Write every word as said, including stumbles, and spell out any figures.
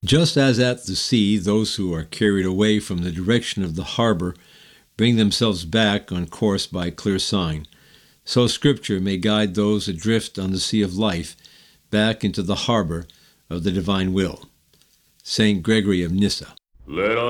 Just as at the sea those who are carried away from the direction of the harbor bring themselves back on course by clear sign, so Scripture may guide those adrift on the sea of life back into the harbor of the divine will. Saint Gregory of Nyssa. Let